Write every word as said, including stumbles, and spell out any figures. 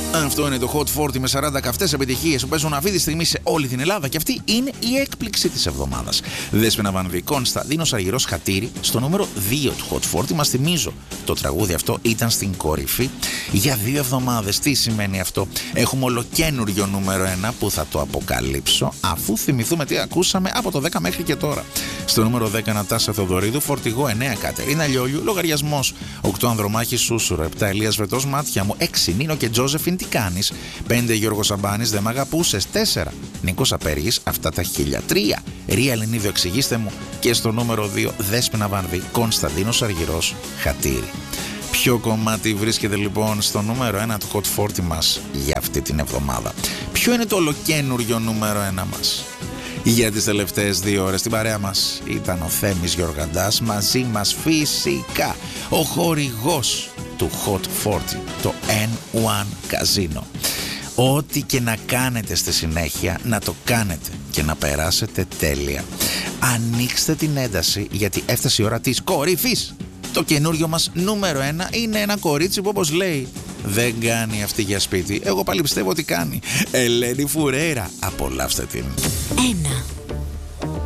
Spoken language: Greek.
Αυτό είναι το Hot σαράντα με σαράντα καυτές επιτυχίες που παίζουν αυτή τη στιγμή σε όλη την Ελλάδα και αυτή είναι η έκπληξη της εβδομάδας. Δέσποινα Βανδύ, Κωνσταντίνος Αργυρός, Χατήρι στο νούμερο δύο του Hot σαράντα. Μας θυμίζω, το τραγούδι αυτό ήταν στην κορυφή για δύο εβδομάδες. Τι σημαίνει αυτό? Έχουμε ολοκένουργιο νούμερο ένα που θα το αποκαλύψω αφού θυμηθούμε τι ακούσαμε από το δέκα μέχρι και τώρα. Στο νούμερο δέκα Νατάσα Θεοδωρίδου, Φορτηγό εννέα Κατερίνα Λιόλιου, Λογαριασμός οκτώ Ανδρομάχη Σούσουρο, επτά Ελίας Βρετός Μάτια μου, έξι Νίνο και Τζόζεφιν Τι κάνεις, πέντε Γιώργος Αμπάνης Δεν μ' αγαπούσες, τέσσερα Νίκος Απέργης Αυτά τα χίλια, τρία Ρία Ελληνίδου Εξηγήστε μου και στο νούμερο δύο Δέσποινα Βανδύ, Κωνσταντίνος Αργυρός, Χατήρι. Ποιο κομμάτι βρίσκεται λοιπόν στο νούμερο ένα του Hot σαράντα μας για αυτή την εβδομάδα? Ποιο είναι το ολοκένουργιο νούμερο ένα μας? Για τις τελευταίες δύο ώρες στην παρέα μας ήταν ο Θέμης Γιοργαντάς, μαζί μας φυσικά ο χορηγός του Hot σαράντα, το N ένα Casino. Ό,τι και να κάνετε στη συνέχεια, να το κάνετε και να περάσετε τέλεια. Ανοίξτε την ένταση γιατί έφτασε η ώρα της κορυφής. Το καινούριο μας νούμερο ένα είναι ένα κορίτσι που, όπως λέει, δεν κάνει αυτή για σπίτι. Εγώ πάλι πιστεύω ότι κάνει. Ελένη Φουρέιρα, απολαύστε την. Ένα.